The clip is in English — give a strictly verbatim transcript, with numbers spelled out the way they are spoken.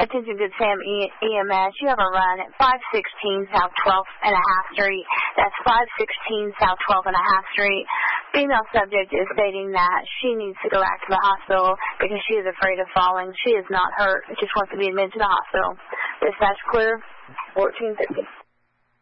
Attention Good Sam e- EMS. You have a run at five sixteen South twelfth and a half Street. That's five sixteen South twelfth and a half Street. Female subject is stating that she needs to go back to the hospital because she is afraid of falling. She is not hurt. Just wants to be admitted to the hospital. Dispatch clear. fourteen fifty.